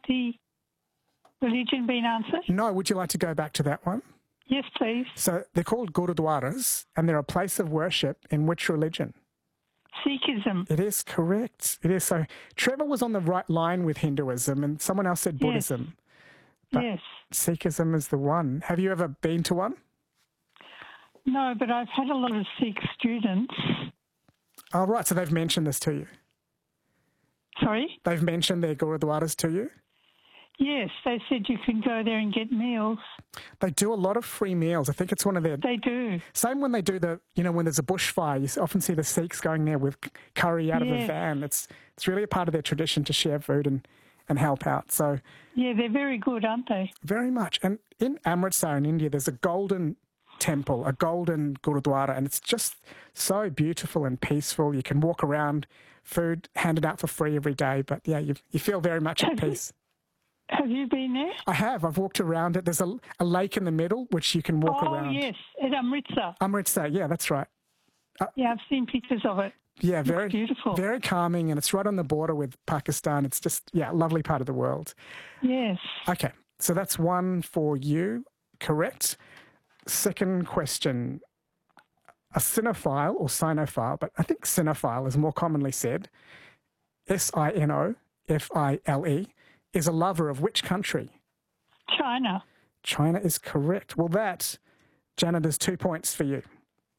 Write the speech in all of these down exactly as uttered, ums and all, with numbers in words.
the religion been answered? No, would you like to go back to that one? Yes, please. So they're called gurudwaras, and they're a place of worship in which religion? Sikhism. It is correct. It is. So Trevor was on the right line with Hinduism, and someone else said Buddhism. Yes. yes. Sikhism is the one. Have you ever been to one? No, but I've had a lot of Sikh students. Oh, right. So they've mentioned this to you? Sorry? They've mentioned their gurudwaras to you? Yes, they said you can go there and get meals. They do a lot of free meals. I think it's one of their... They do. Same when they do the, you know, when there's a bushfire, you often see the Sikhs going there with curry out yes. of a van. It's it's really a part of their tradition to share food and, and help out. So yeah, they're very good, aren't they? Very much. And in Amritsar in India, there's a golden temple, a golden gurudwara, and it's just so beautiful and peaceful. You can walk around, food handed out for free every day, but yeah, you, you feel very much at peace. Have you been there? I have. I've walked around it. There's a, a lake in the middle which you can walk oh, around. Oh, yes, at Amritsar. Amritsar, yeah, that's right. Uh, yeah, I've seen pictures of it. Yeah, very it's beautiful. Very calming, and it's right on the border with Pakistan. It's just, yeah, a lovely part of the world. Yes. Okay, so that's one for you, correct. Second question, a sinophile or sinophile, but I think sinophile is more commonly said, S I N O F I L E, is a lover of which country? China. China is correct. Well, that, Janet, is two points for you.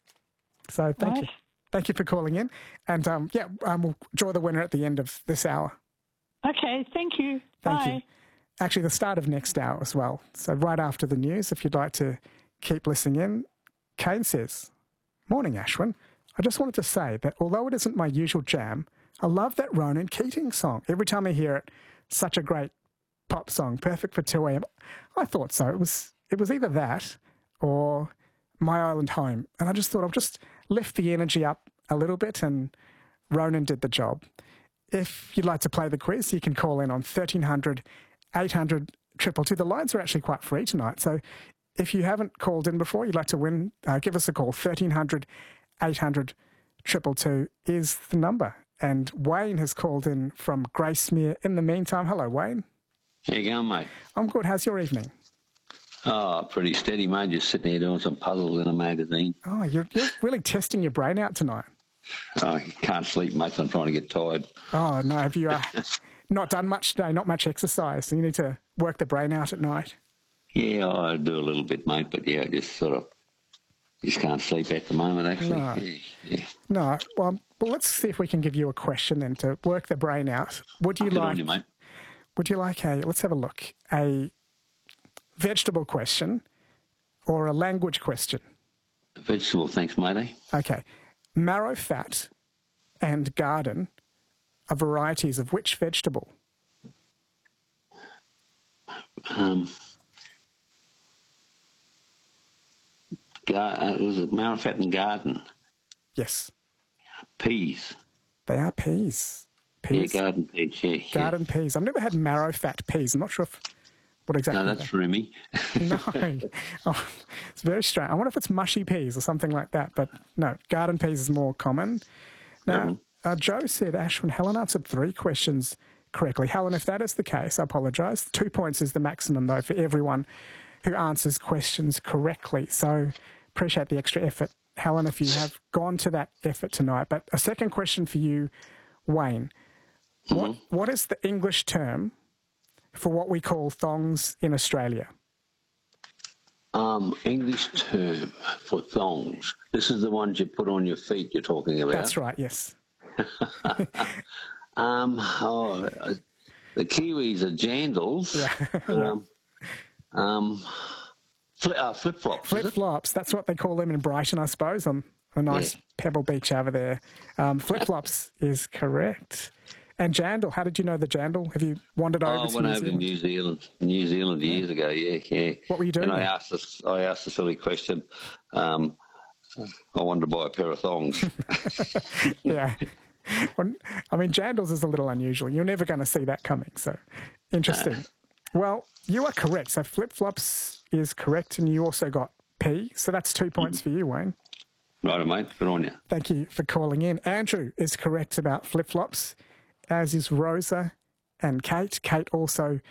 So thank right. you. Thank you for calling in. And, um, yeah, um, we'll draw the winner at the end of this hour. Okay, thank you. Thank Bye. you. Actually, the start of next hour as well. So right after the news, if you'd like to keep listening in. Kane says, "Morning, Ashwin. I just wanted to say that although it isn't my usual jam, I love that Ronan Keating song. Every time I hear it, such a great pop song, perfect for two a.m. I thought so. It was it was either that or My Island Home. And I just thought I'll just lift the energy up a little bit, and Ronan did the job. If you'd like to play the quiz, you can call in on thirteen hundred, eight hundred, two two two. The lines are actually quite free tonight. So if you haven't called in before, you'd like to win, uh, give us a call. thirteen hundred, eight hundred, two two two is the number. And Wayne has called in from Gracemere. In the meantime, hello, Wayne. How you going, mate? I'm good. How's your evening? Oh, pretty steady, mate. Just sitting here doing some puzzles in a magazine. Oh, you're, you're really testing your brain out tonight. Oh, I can't sleep, mate, so I'm trying to get tired. Oh, no. Have you uh, not done much today, not much exercise? So you need to work the brain out at night. Yeah, I do a little bit, mate, but yeah, I just sort of just can't sleep at the moment, actually. No. Yeah, yeah. No. Well, well, let's see if we can give you a question then to work the brain out. Would you Good like... on you, mate. Would you like a... Let's have a look. A vegetable question or a language question? Vegetable, thanks, matey. Okay. Marrow fat and garden are varieties of which vegetable? Um, gar- uh, was it marrowfat and garden? Yes. Peas. They are peas. Peas. Yeah, garden peas, yeah. Garden yeah. peas. I've never had marrow fat peas. I'm not sure if, what exactly. No, that's roomy. No. Oh, it's very strange. I wonder if it's mushy peas or something like that. But no, garden peas is more common. Now, Mm-hmm. uh, Joe said, Ashwin, Helen answered three questions correctly. Helen, if that is the case, I apologise. Two points is the maximum, though, for everyone who answers questions correctly. So appreciate the extra effort, Helen, if you have gone to that effort tonight. But a second question for you, Wayne. Mm-hmm. What What is the English term for what we call thongs in Australia? Um, English term for thongs. This is the ones you put on your feet you're talking about. That's right, yes. um, oh, uh, the Kiwis are jandals. Yeah. um, um, fli uh, flip-flops. is it? Flip-flops, that's what they call them in Brighton, I suppose, on a nice Yeah. pebble beach over there. Um, flip-flops is correct. And jandal, how did you know the jandal? Have you wandered over Oh, I to went New over to Zealand? New Zealand, New Zealand years ago. Yeah, yeah. What were you doing And I there? asked this, I asked a silly question. Um, I wanted to buy a pair of thongs. Yeah. Well, I mean, jandals is a little unusual. You're never going to see that coming, so interesting. Well, you are correct. So flip-flops is correct, and you also got P, so that's two points for you, Wayne. Right, mate. Good on you. Thank you for calling in. Andrew is correct about flip-flops, as is Rosa and Kate. Kate also